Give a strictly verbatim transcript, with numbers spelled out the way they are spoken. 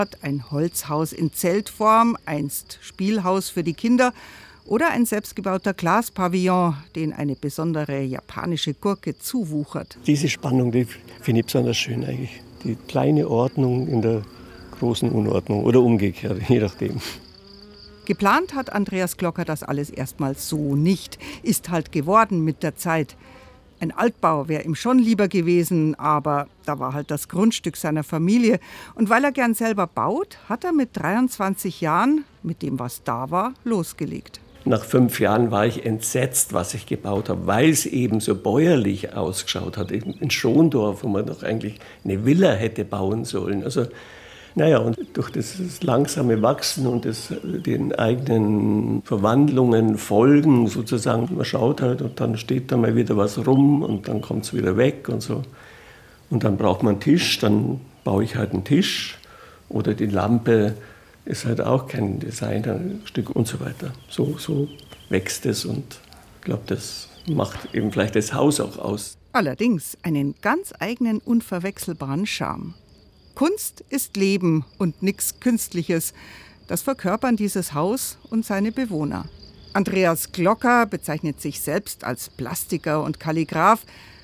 Ein Holzhaus in Zeltform, einst Spielhaus für die Kinder oder ein selbstgebauter Glaspavillon, den eine besondere japanische Gurke zuwuchert. Diese Spannung, die finde ich besonders schön eigentlich. Die kleine Ordnung in der großen Unordnung oder umgekehrt, je nachdem. Geplant hat Andreas Glocker das alles erstmals so nicht. Ist halt geworden mit der Zeit. Ein Altbau wäre ihm schon lieber gewesen, aber da war halt das Grundstück seiner Familie. Und weil er gern selber baut, hat er mit dreiundzwanzig Jahren, mit dem was da war, losgelegt. Nach fünf Jahren war ich entsetzt, was ich gebaut habe, weil es eben so bäuerlich ausgeschaut hat. In Schondorf, wo man doch eigentlich eine Villa hätte bauen sollen. Also, naja, und durch das langsame Wachsen und das, den eigenen Verwandlungen, Folgen sozusagen, man schaut halt und dann steht da mal wieder was rum und dann kommt es wieder weg und so. Und dann braucht man einen Tisch, dann baue ich halt einen Tisch oder die Lampe ist halt auch kein Designstück und so weiter. So, so wächst es und ich glaube, das macht eben vielleicht das Haus auch aus. Allerdings einen ganz eigenen, unverwechselbaren Charme. Kunst ist Leben und nichts Künstliches. Das verkörpern dieses Haus und seine Bewohner. Andreas Glocker bezeichnet sich selbst als Plastiker und Kalligraph.